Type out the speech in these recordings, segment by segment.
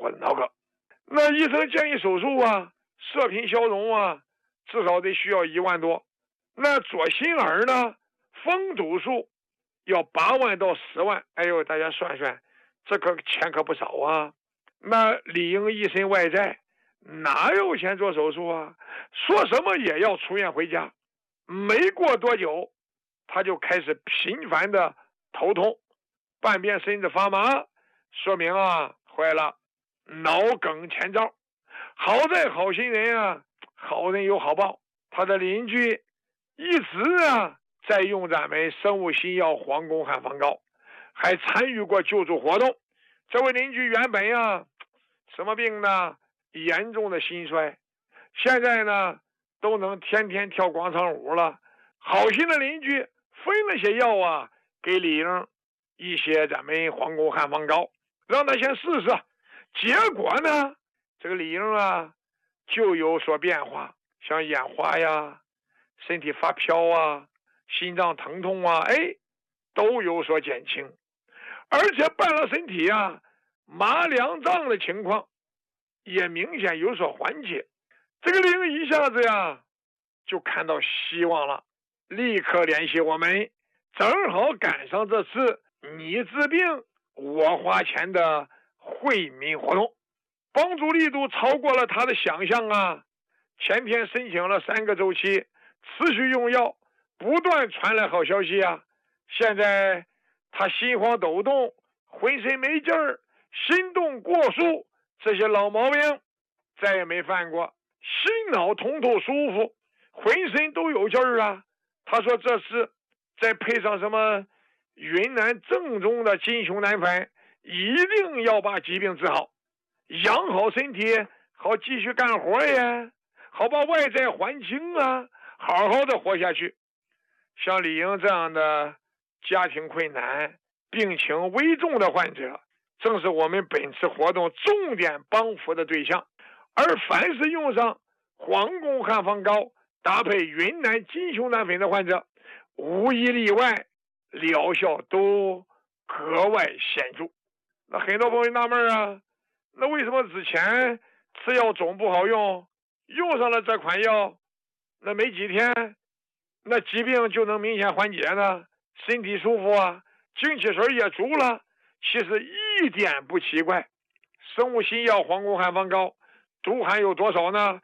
或者脑梗。那医生建议手术啊，射频消融啊，至少得需要1万多。那做心耳呢，封堵术要8万到10万。哎呦，大家算算，这个钱可不少啊。那李英一身外债，哪有钱做手术啊？说什么也要出院回家。没过多久，他就开始频繁的头痛，半边身子发麻，说明啊坏了，脑梗前兆。好在好心人啊，好人有好报，他的邻居一直啊在用咱们生物新药黄宫汉方膏，还参与过救助活动。这位邻居原本啊什么病呢？严重的心衰，现在呢都能天天跳广场舞了。好心的邻居分了些药啊给李英一些咱们黄宫汉方膏，让他先试试。结果呢，这个李英啊就有所变化，像眼花呀、身体发飘啊、心脏疼痛啊，都有所减轻，而且半拉身体啊麻凉胀的情况也明显有所缓解。这个李英一下子呀就看到希望了，立刻联系我们，正好赶上这次你治病我花钱的惠民活动，帮助力度超过了他的想象啊。前天申请了3个周期，持续用药，不断传来好消息啊。现在他心慌抖动，浑身没劲儿，心动过速，这些老毛病再也没犯过，心脑通透舒服，浑身都有劲儿啊。他说这次再配上什么云南正宗的金熊胆粉，一定要把疾病治好，养好身体，好继续干活呀，好把外在还清啊，好好的活下去。像李英这样的家庭困难、病情危重的患者，正是我们本次活动重点帮扶的对象。而凡是用上黄宫汉方膏搭配云南金熊胆粉的患者，无一例外，疗效都格外显著。那很多朋友纳闷啊，那为什么之前吃药总不好用，用上了这款药，那没几天，那疾病就能明显缓解呢？身体舒服啊，精气神也足了。其实一点不奇怪，生物新药黄宫汉方膏独含有多少呢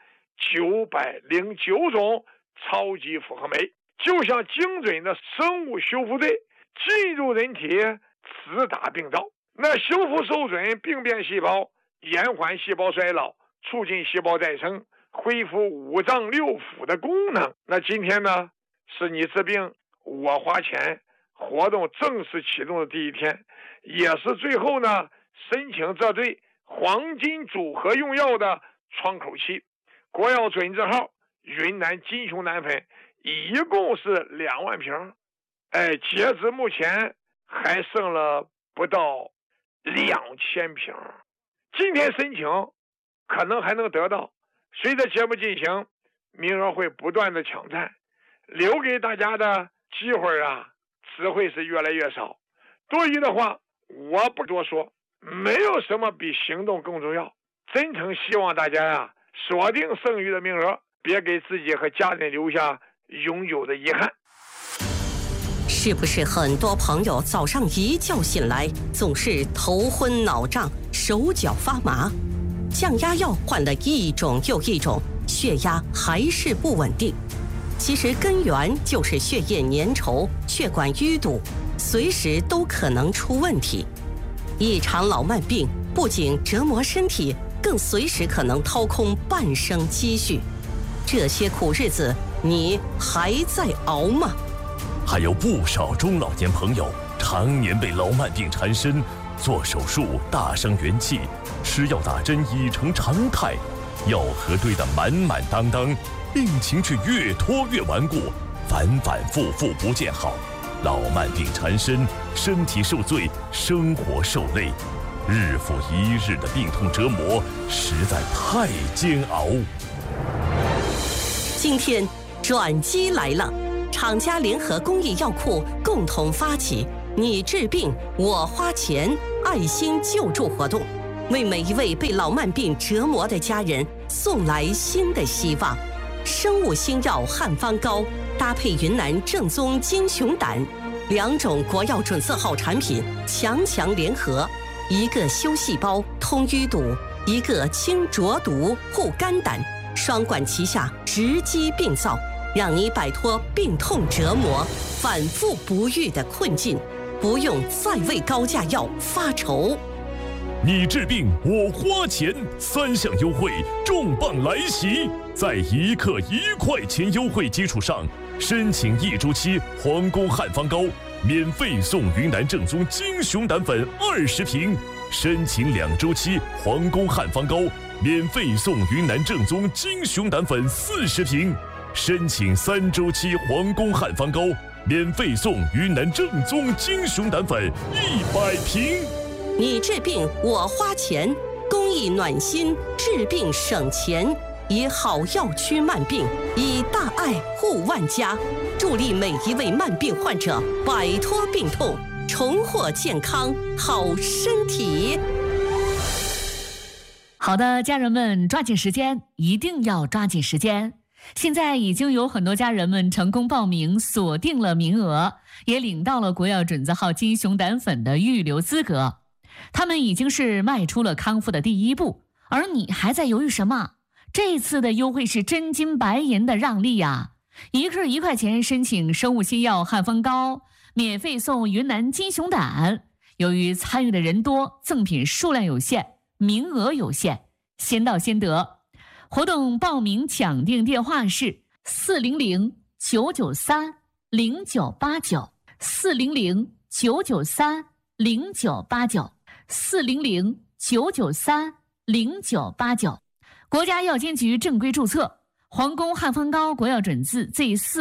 ？909种超级复合酶，就像精准的生物修复队进入人体，直达病灶。那修复受损病变细胞，延缓细胞衰老，促进细胞再生，恢复5脏6腑的功能。那今天呢，是你治病我花钱活动正式启动的第一天，也是最后呢申请这对黄金组合用药的窗口期。国药准字号云南金熊胆粉一共是2万瓶，截至目前还剩了不到2000瓶。今天申请可能还能得到，随着节目进行，名额会不断的抢占，留给大家的机会啊只会是越来越少。多余的话我不多说，没有什么比行动更重要。真诚希望大家呀锁定剩余的名额，别给自己和家人留下永久的遗憾。 是不是很多朋友早上一觉醒来总是头昏脑胀、手脚发麻？降压药换了一种又一种，血压还是不稳定。其实根源就是血液粘稠、血管淤堵，随时都可能出问题。一场老慢病不仅折磨身体，更随时可能掏空半生积蓄。这些苦日子，你还在熬吗？ 还有不少中老年朋友常年被老慢病缠身，做手术大伤元气，吃药打针已成常态，药盒堆得满满当当，病情却越拖越顽固，反反复复不见好。老慢病缠身，身体受罪，生活受累，日复一日的病痛折磨实在太煎熬。 今天转机来了，厂家联合公益药库共同发起你治病我花钱爱心救助活动， 为每一位被老慢病折磨的家人送来新的希望。生物新药汉方膏搭配云南正宗金熊胆，2种国药准字号产品强联合，一个修细胞通淤堵，一个清浊毒护肝胆，双管齐下，直击病灶，让你摆脱病痛折磨、反复不愈的困境，不用再为高价药发愁。 你治病我花钱，3项优惠重磅来袭，在1克1块钱优惠基础上，申请1周期皇宫汉方膏，免费送云南正宗金熊胆粉20瓶；申请2周期皇宫汉方膏，免费送云南正宗金熊胆粉40瓶；申请3周期皇宫汉方膏，免费送云南正宗金熊胆粉100瓶。 你治病我花钱，公益暖心，治病省钱，以好药驱慢病，以大爱护万家，助力每一位慢病患者摆脱病痛，重获健康好身体。 好的，家人们，抓紧时间，一定要抓紧时间。现在已经有很多家人们成功报名，锁定了名额，也领到了国药准字号金熊胆粉的预留资格。他们已经是迈出了康复的第一步，而你还在犹豫什么？这次的优惠是真金白银的让利啊！1克1块钱申请生物新药汉方膏，免费送云南金熊胆。由于参与的人多，赠品数量有限，名额有限，先到先得。活动报名抢订电话是400-993-0989 400-993-0989 400-993-0989。国家药监局正规注册，皇宫汉方膏国药准字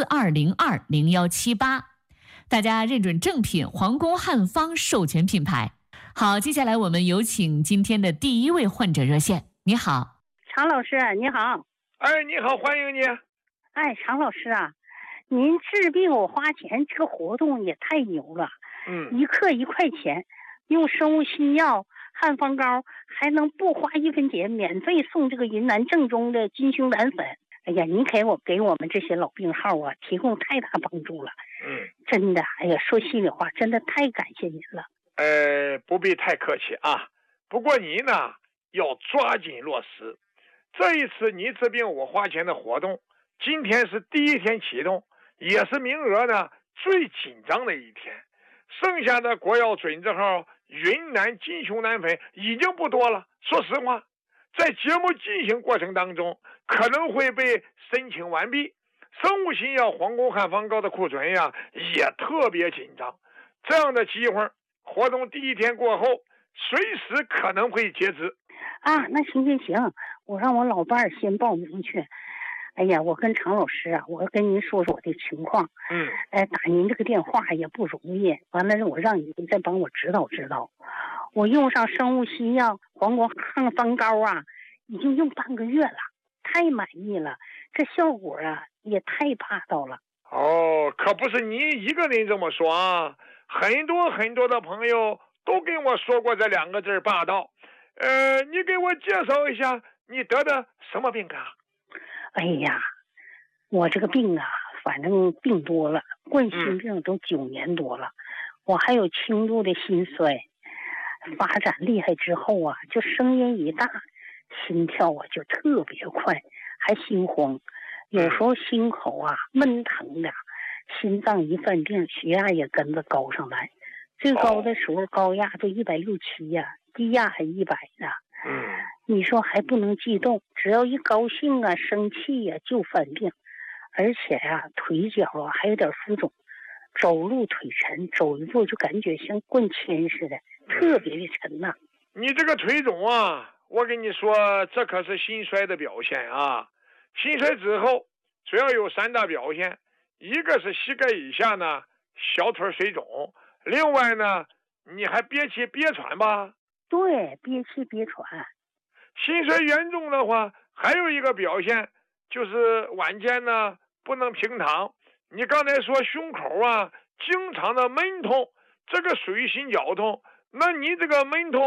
Z42020178，大家认准正品皇宫汉方授权品牌。好，接下来我们有请今天的第一位患者热线。你好， 常老师，你好。 哎，你好，欢迎你。 哎，常老师啊，您治病我花钱，这个活动也太牛了。1克1块钱，用生物新药汉方膏，还能不花1分钱，免费送这个云南正宗的金熊胆粉。哎呀，您给我们这些老病号啊提供太大帮助了。真的，哎呀，说心里话，真的太感谢您了。 不必太客气啊。不过你呢，要抓紧落实。这一次你治病我花钱的活动，今天是第1天启动，也是名额呢最紧张的一天。剩下的国药准字号云南金熊胆粉已经不多了。说实话，在节目进行过程当中，可能会被申请完毕。生物新药皇宫汉方膏的库存呀，也特别紧张。这样的机会，活动第1天过后，随时可能会截止。 啊，那行，我让我老伴儿先报名去。哎呀，我跟常老师啊，我跟您说说我的情况。打您这个电话也不容易，完了我让您再帮我指导指导。我用上生物新药皇宫汉方膏啊，已经用半个月了，太满意了，这效果啊也太霸道了。 哦，可不是你一个人这么说啊，很多的朋友都跟我说过这2个字霸道。你给我介绍一下你得的什么病啊？ 哎呀，我这个病啊，反正病多了，冠心病都9年多了。我还有轻度的心衰，发展厉害之后啊，就声音一大，心跳啊就特别快，还心慌，有时候心口啊闷疼的，心脏一犯病，血压也跟着高上来，最高的时候高压都160呀，低压还100呢。你说还不能激动，只要一高兴啊生气呀就犯病，而且啊腿脚啊还有点浮肿，走路腿沉，走一步就感觉像灌铅似的，特别的沉呐。 你这个腿肿啊，我跟你说，这可是心衰的表现啊。心衰之后主要有3大表现，一个是膝盖以下呢小腿水肿，另外呢你还憋气憋喘吧？ 对，憋气憋喘。 心衰严重的话，还有一个表现就是晚间呢不能平躺。你刚才说胸口啊经常的闷痛，这个属于心绞痛。那你这个闷痛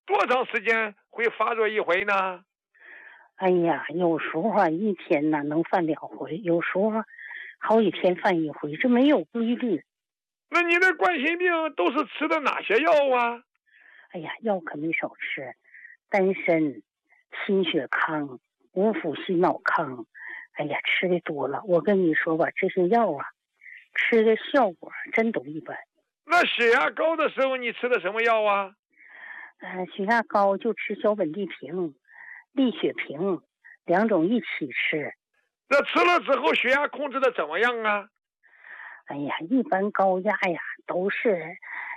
多长时间会发作一回呢？ 哎呀，有时候啊，一天呢能犯2回，有时候好几天犯1回，这没有规律。 那你的冠心病都是吃的哪些药啊？ 哎呀，药可没少吃，丹参、心血康、五腑心脑康，哎呀，吃的多了。我跟你说吧，这些药啊，吃的效果真都一般。 那血压高的时候你吃的什么药啊？ 血压高就吃小本地平、利血平2种一起吃。 那吃了之后血压控制的怎么样啊？ 哎呀，一般高压呀都是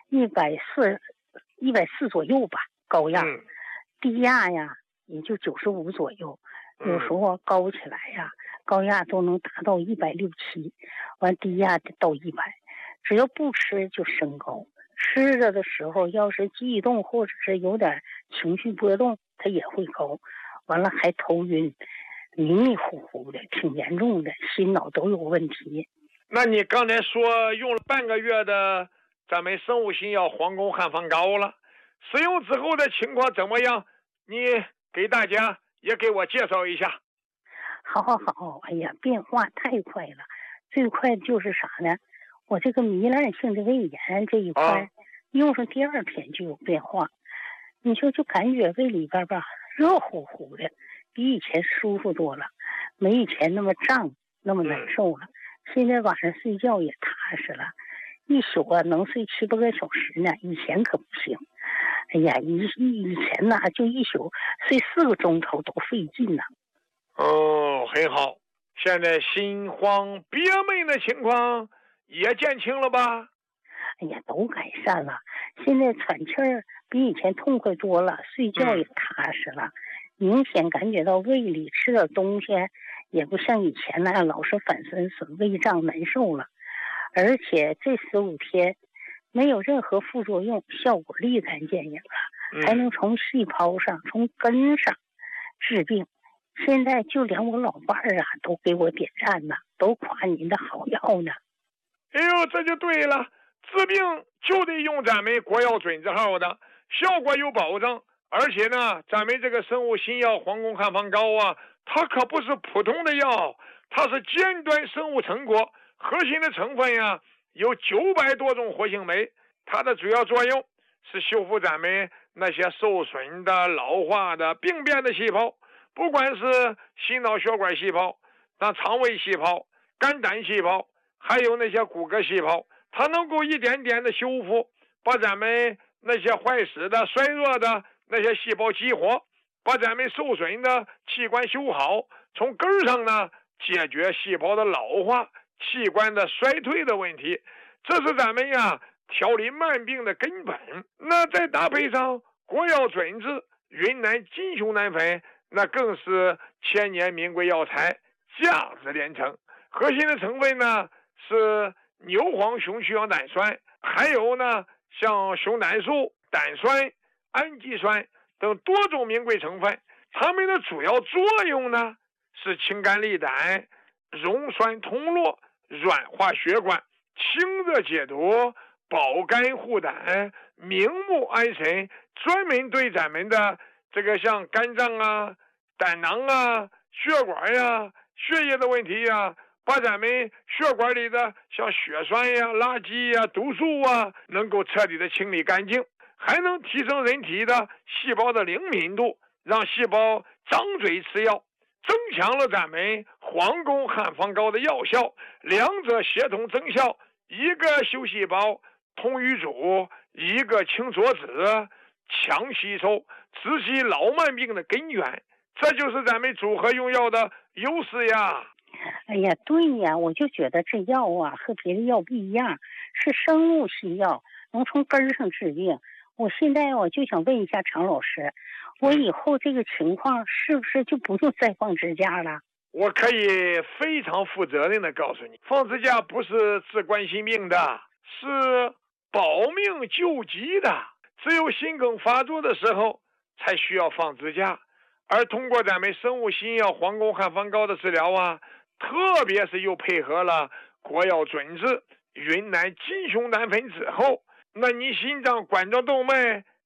140左右吧，高压。低压呀也就95左右。有时候高起来呀，高压都能达到160、7，完低压到100。只要不吃就升高，吃着的时候要是激动或者是有点情绪波动，它也会高。完了还头晕，迷迷糊糊的，挺严重的，心脑都有问题。 那你刚才说用了半个月的咱们生物新药黄宫汉方膏了，使用之后的情况怎么样？你给大家也给我介绍一下。 好，哎呀，变化太快了。最快就是啥呢？我这个糜烂性的胃炎这一块，用上第2天就有变化。你说就感觉胃里边吧热乎乎的，比以前舒服多了，没以前那么胀那么难受了。现在晚上睡觉也踏实了，一宿啊能睡7、8个小时呢，以前可不行。哎呀，以前呢就一宿睡4个钟头都费劲呢。 很好。现在心慌憋闷的情况也减轻了吧？ 哎呀，都改善了。现在喘气儿比以前痛快多了，睡觉也踏实了。明显感觉到胃里吃点东西也不像以前那样老是反酸酸、胃胀难受了。而且这15天没有任何副作用，效果立竿见影了，还能从细胞上、从根上治病。现在就连我老伴儿啊都给我点赞呢，都夸您的好药呢。 哎呦，这就对了，治病就得用咱们国药准字号的，效果有保证。而且呢，咱们这个生物新药黄宫汉方膏啊，它可不是普通的药，它是尖端生物成果，核心的成分呀有900多种活性酶，它的主要作用是修复咱们那些受损的、老化的、病变的细胞，不管是心脑血管细胞、肠胃细胞、肝胆细胞，还有那些骨骼细胞，它能够一点点的修复，把咱们那些坏死的、衰弱的那些细胞激活，把咱们受损的器官修好，从根上呢解决细胞的老化、器官的衰退的问题，这是咱们呀调理慢病的根本。那再搭配上国药准字云南金熊胆粉，那更是千年名贵药材，价值连城。核心的成分呢是牛黄熊曲氧胆酸，还有呢像熊胆素、胆酸、氨基酸等多种名贵成分。它们的主要作用呢是清肝利胆、溶酸通络、软化血管、清热解毒、保肝护胆、明目安神，专门对咱们的这个像肝脏啊、胆囊啊、血管呀、血液的问题呀，把咱们血管里的像血栓呀、垃圾呀、毒素啊能够彻底的清理干净，还能提升人体的细胞的灵敏度，让细胞张嘴吃药，增强了咱们黄宫汉方膏的药效，两者协同增效，一个修细胞通瘀阻，一个清浊脂强吸收，直击老慢病的根源，这就是咱们组合用药的优势呀。 哎呀，对呀，我就觉得这药啊和别的药不一样，是生物新药，能从根上治病。我现在我就想问一下常老师，我以后这个情况是不是就不用再放支架了？ 我可以非常负责任的告诉你，放支架不是治冠心病的，是保命救急的。只有心梗发作的时候才需要放支架，而通过咱们生物新药黄宫汉方膏的治疗啊，特别是又配合了国药准字云南金熊胆粉之后，那你心脏冠状动脉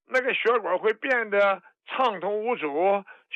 那个血管会变得畅通无阻，